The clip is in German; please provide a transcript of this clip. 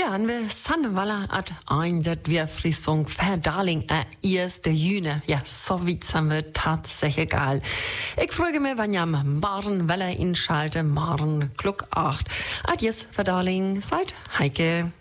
Ja, en we Sannewalla at ein, dat wir Friesfunk Verdaling 1. Juni. Ja, so weit sind wir tatsächlich egal. Ich frage mich, wann jam morgen Welle inschalte, morgen Glück 8. Adies, Verdaling, seid Heike.